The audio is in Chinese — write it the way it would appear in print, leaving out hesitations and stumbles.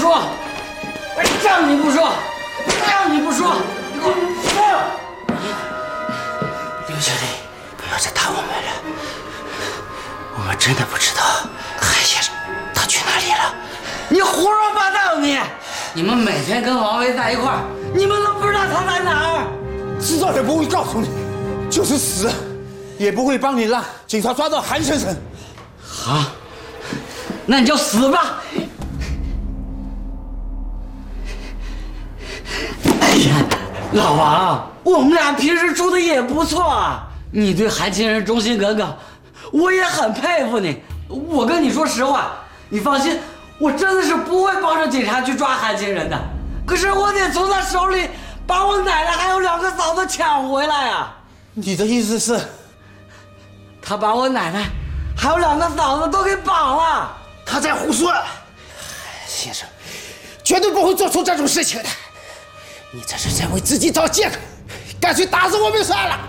说，让你不说，让你不说，你给我说！ 刘经理，不要再打我们了，我们真的不知道韩先生他去哪里了。 你胡说八道！你们每天跟王维在一块儿，你们都不知道他在哪儿。 知道也不会告诉你，就是死，也不会帮你让警察抓到韩先生。 好，那你就死吧。哎呀，老王，我们俩平时处的也不错啊。你对韩先生忠心耿耿，我也很佩服你。我跟你说实话，你放心，我真的是不会帮着警察去抓韩先生的。可是我得从他手里把我奶奶还有2个嫂子抢回来啊！ 你的意思是， 他把我奶奶还有2个嫂子都给绑了？ 他在胡说。先生，绝对不会做出这种事情的。你这是在为自己找借口，干脆打死我们算了。